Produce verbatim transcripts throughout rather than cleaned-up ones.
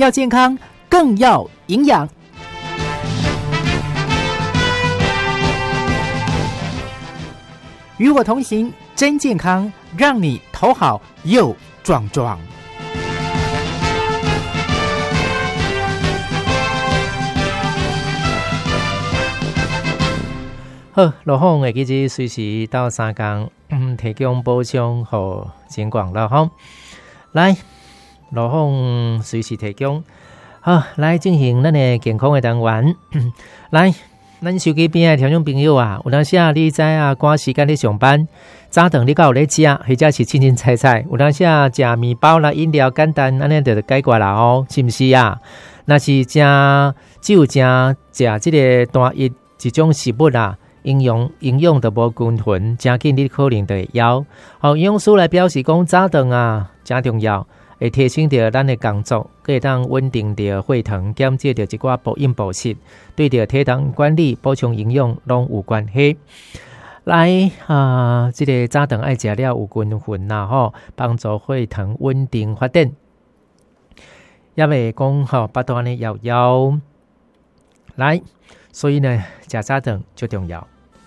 要健康，更要营养。与我同行，真健康，让你头好又壮壮。好，罗凤会记得随时到三工，嗯，提供补充和监管了哈。来，罗凤随时提供。好，来进行咱的健康的单元。来，咱手机边的听众朋友啊，有当时啊，你知啊，赶时间咧上班，早顿你敢有咧食，或者是凊凊菜菜，有当时啊，食面包啦、饮料简单，安尼就解决啦哦，是毋是啊？若是食只有食食即个单一一种食物啊。营养营养都无均衡，真紧你可能就会枵。好，营养师来表示讲，早顿啊真重要，会提升到咱的工作，可以当稳定到血糖，减少到一寡暴饮暴食，对着体重管理、补充营养拢有关系。来啊，这个早顿爱食了有均衡啦吼，帮助血糖稳定发展，也袂讲吼不断的摇摇。来，所以呢，食早顿最重要。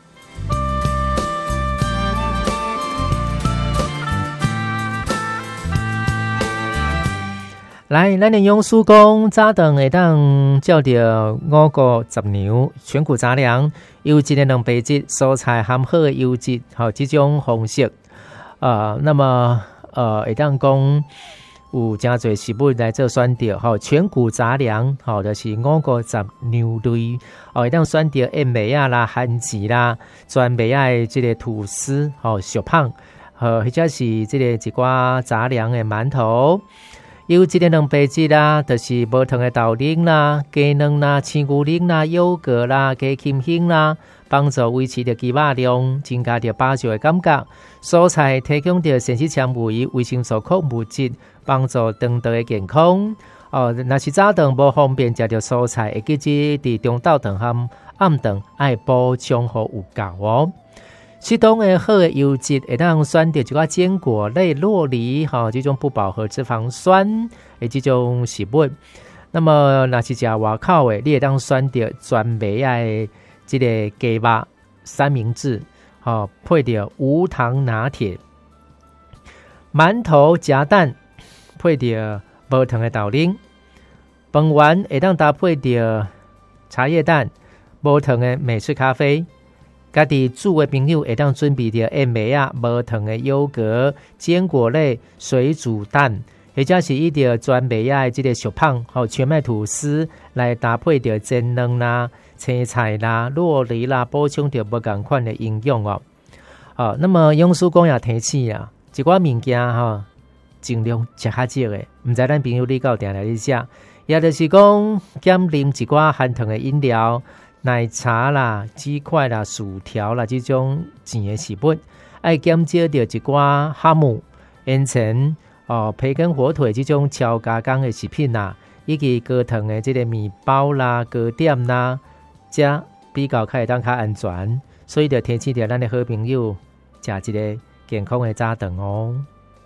来，咱的用书讲早顿会当照着五谷杂粮、全谷杂粮、优质的蛋白质、蔬菜含好的优质，好这种方式，呃，那么呃会当讲有真侪食物来做选择，吼，全谷杂粮，吼，就是五谷杂粮类，哦，会当选择燕麦啊啦、番薯啦、全麦啊的这个吐司，吼，小胖，呃，或者是这个一寡杂粮的馒头。优质的蛋白质啦，就是无糖的豆奶啦、鸡卵啦、青牛奶啦、优格啦、鸡禽胸啦，帮助维持着肌肉量，增加着饱足的感觉。蔬菜提供着膳食纤维、维生素、矿物质，帮助肠道的健康。哦，若是早顿无方便食着蔬菜，会记得伫中昼顿和暗顿爱补充好有够哦。适当的好的优质会当选择一寡坚果类、酪梨，哈，这种不饱和脂肪酸的这种食物。那么，若是食外口的，你会当选择全麦的这个鸡肉三明治，哈，配着无糖拿铁、馒头夹蛋，配着无糖的豆奶。饭圆会当搭配着茶叶蛋、无糖的美式咖啡。家己煮的朋友会当准备着燕麦啊、无糖的优格、坚果类、水煮蛋，或者是伊着全麦啊的这个小胖和全麦吐司来搭配着煎蛋啦、青菜啦、酪梨啦，补充着不同款的营养哦。好，那么用书讲也提醒啊，一寡物件哈，尽量食较少的，唔知咱朋友你到定来去食，也就是讲减啉一寡含糖的饮料。奶茶啦、鸡块啦、薯条啦，这种甜的食物，爱减少掉一寡哈姆、烟尘、哦培根、火腿这种超加工的食品啦，以及高糖的这个面包啦、糕点啦，这比较可以当较安全，所以就提醒着咱的好朋友食一个健康的早顿哦。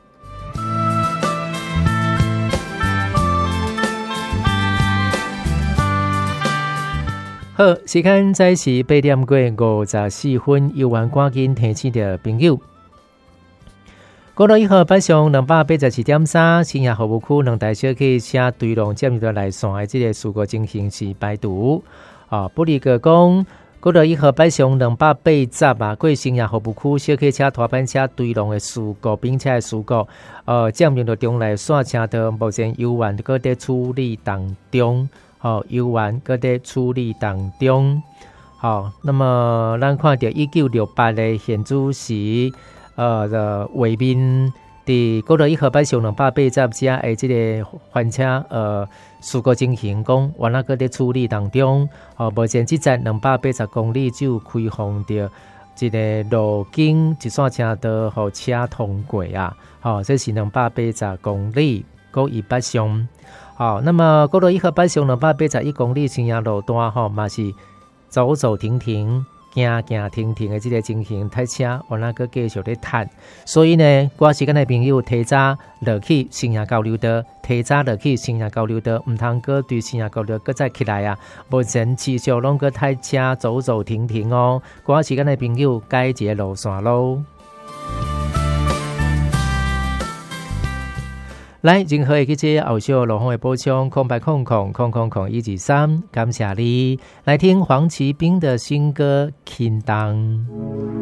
好，时间再是八点过五十四分，有完赶紧提醒着朋友。国道一号北上两百八十七点三，新亚服务区两台小客车对龙进入到内线的这个事故进行是排除。啊，不离个讲，国道一号北上两百八十啊，过新亚服务区小客车、拖板车对龙的事故，并且的事故，呃，进入到中内线车道，目前有完搁在处理当中。好，游玩搁在处理当中。好，那么咱看到一九六八的现主席，呃的画面，伫国道一号北上两百八十只的这个翻车呃事故进行讲，原来搁在处理当中。哦，目前这站两百八十公里就开放着这个路径一线车道和车通过啊。好，这是两百八十公里，国一北上。好，那么国道一号北上两百八十一公里，新亚路段吼嘛是走走停停， 行行停停的这个情形，太车我那个继续咧谈，所以呢，我时间的朋友提早落去新亚交流道，提早落去新亚交流道，唔通个对新亚交流道再起来啊！目前持续拢个太车走走停停哦，我时间的朋友改一个路线咯。来，任何的这后续路况的补充，空白空空空空空一二三，感谢你来听黄奇斌的新歌《轻当》。